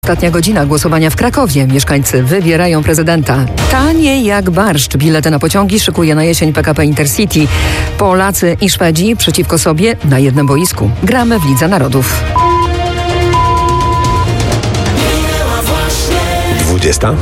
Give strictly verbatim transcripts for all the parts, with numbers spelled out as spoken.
Ostatnia godzina głosowania w Krakowie. Mieszkańcy wybierają prezydenta. Tanie jak barszcz. Bilety na pociągi szykuje na jesień P K P Intercity. Polacy i Szwedzi przeciwko sobie na jednym boisku. Gramy w Lidze Narodów. dwudziesta.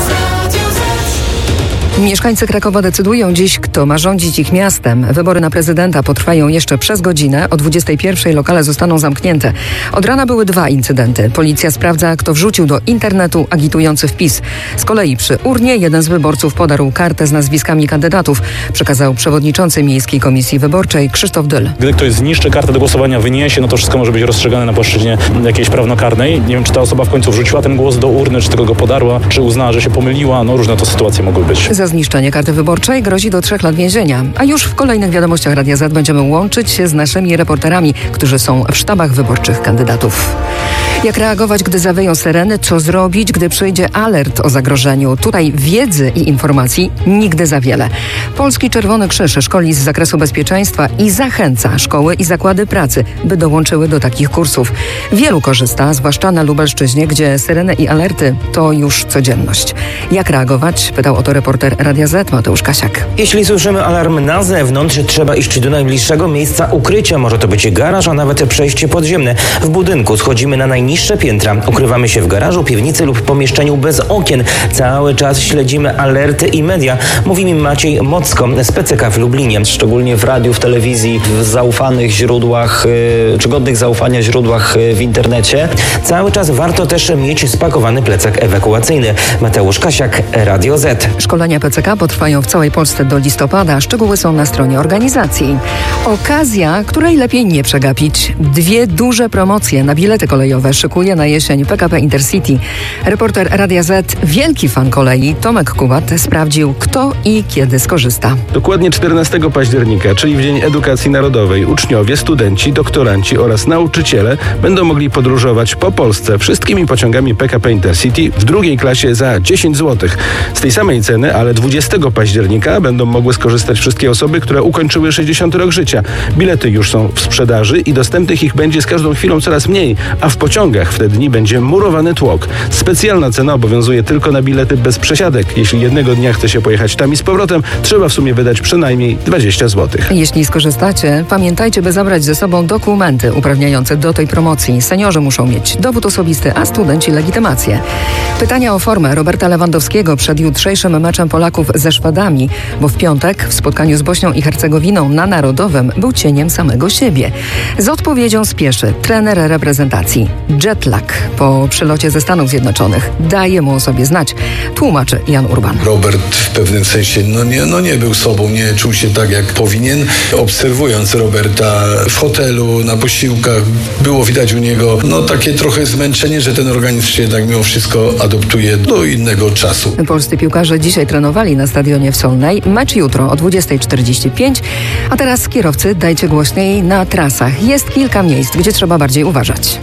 Mieszkańcy Krakowa decydują dziś, kto ma rządzić ich miastem. Wybory na prezydenta potrwają jeszcze przez godzinę. O dwudziestej pierwszej lokale zostaną zamknięte. Od rana były dwa incydenty. Policja sprawdza, kto wrzucił do internetu agitujący wpis. Z kolei przy urnie jeden z wyborców podarł kartę z nazwiskami kandydatów, przekazał przewodniczący Miejskiej Komisji Wyborczej Krzysztof Dyl. Gdy ktoś zniszczy kartę do głosowania, wyniesie, no to wszystko może być rozstrzygane na płaszczyźnie jakiejś prawnokarnej. Nie wiem, czy ta osoba w końcu wrzuciła ten głos do urny, czy tylko go podarła, czy uznała, że się pomyliła. No różne to sytuacje mogły być. Za zniszczenie karty wyborczej grozi do trzech lat więzienia. A już w kolejnych wiadomościach Radia Z będziemy łączyć się z naszymi reporterami, którzy są w sztabach wyborczych kandydatów. Jak reagować, gdy zawyją syreny? Co zrobić, gdy przyjdzie alert o zagrożeniu? Tutaj wiedzy i informacji nigdy za wiele. Polski Czerwony Krzyż szkoli z zakresu bezpieczeństwa i zachęca szkoły i zakłady pracy, by dołączyły do takich kursów. Wielu korzysta, zwłaszcza na Lubelszczyźnie, gdzie syreny i alerty to już codzienność. Jak reagować? Pytał o to reporter Radia Z Mateusz Kasiak. Jeśli słyszymy alarm na zewnątrz, trzeba iść do najbliższego miejsca ukrycia. Może to być garaż, a nawet przejście podziemne. W budynku schodzimy na najniższe piętra. Ukrywamy się w garażu, piwnicy lub pomieszczeniu bez okien. Cały czas śledzimy alerty i media. Mówi mi Maciej Mocko z P C K w Lublinie. Szczególnie w radiu, w telewizji, w zaufanych źródłach, yy, czy godnych zaufania źródłach yy, w internecie. Cały czas warto też mieć spakowany plecak ewakuacyjny. Mateusz Kasiak, Radio Z. Szkolenia P C K potrwają w całej Polsce do listopada. Szczegóły są na stronie organizacji. Okazja, której lepiej nie przegapić. Dwie duże promocje na bilety kolejowe szykuje na jesień P K P Intercity. Reporter Radia Z, wielki fan kolei, Tomek Kubat, sprawdził, kto i kiedy skorzysta. Dokładnie czternastego października, czyli w Dzień Edukacji Narodowej, uczniowie, studenci, doktoranci oraz nauczyciele będą mogli podróżować po Polsce wszystkimi pociągami P K P Intercity w drugiej klasie za dziesięć złotych. Z tej samej ceny, ale dwudziestego października będą mogły skorzystać wszystkie osoby, które ukończyły sześćdziesiąty rok życia. Bilety już są w sprzedaży i dostępnych ich będzie z każdą chwilą coraz mniej, a w pociągach w te dni będzie murowany tłok. Specjalna cena obowiązuje tylko na bilety bez przesiadek. Jeśli jednego dnia chce się pojechać tam i z powrotem, trzeba w sumie wydać przynajmniej dwadzieścia złotych. Jeśli skorzystacie, pamiętajcie, by zabrać ze sobą dokumenty uprawniające do tej promocji. Seniorzy muszą mieć dowód osobisty, a studenci legitymację. Pytania o formę Roberta Lewandowskiego przed jutrzejszym meczem Polaków ze Szwedami, bo w piątek w spotkaniu z Bośnią i Hercegowiną na Narodowym był cieniem samego siebie. Z odpowiedzią spieszy trener reprezentacji. Jetlag po przylocie ze Stanów Zjednoczonych daje mu o sobie znać, tłumaczy Jan Urban. Robert w pewnym sensie no nie, no nie był sobą, nie czuł się tak jak powinien. Obserwując Roberta w hotelu, na posiłkach, było widać u niego no takie trochę zmęczenie, że ten organizm się jednak mimo wszystko adoptuje do innego czasu. Polscy piłkarze dzisiaj trenowali na stadionie w Solnej. Mecz jutro o dwudziestej czterdzieści pięć. A teraz kierowcy, dajcie głośniej na trasach. Jest kilka miejsc, gdzie trzeba bardziej uważać.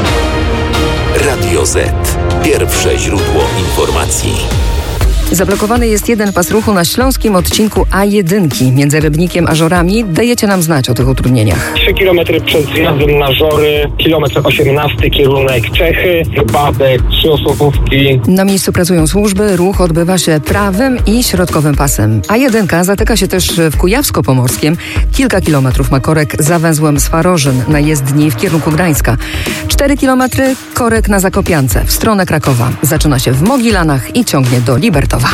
Radio Z. Pierwsze źródło informacji. Zablokowany jest jeden pas ruchu na śląskim odcinku A jeden między Rybnikiem a Żorami. Dajecie nam znać o tych utrudnieniach. trzy kilometry przed zjazdem na Żory, kilometr osiemnasty, kierunek Czechy, wypadek, trzy osobówki. Na miejscu pracują służby, ruch odbywa się prawym i środkowym pasem. A jeden zatyka się też w Kujawsko-Pomorskiem. Kilka kilometrów ma korek za węzłem Swarożyn na jezdni w kierunku Gdańska. cztery kilometry korek na Zakopiance w stronę Krakowa. Zaczyna się w Mogilanach i ciągnie do Libertowa.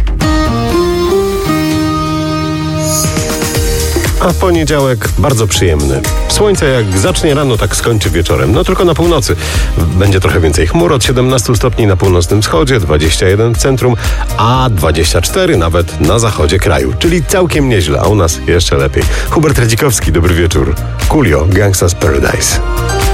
A poniedziałek bardzo przyjemny. Słońce jak zacznie rano, tak skończy wieczorem. No tylko na północy. Będzie trochę więcej chmur, od siedemnastu stopni na północnym wschodzie, dwadzieścia jeden w centrum, a dwadzieścia cztery nawet na zachodzie kraju. Czyli całkiem nieźle, a u nas jeszcze lepiej. Hubert Radzikowski, dobry wieczór. Coolio, Gangsta's Paradise.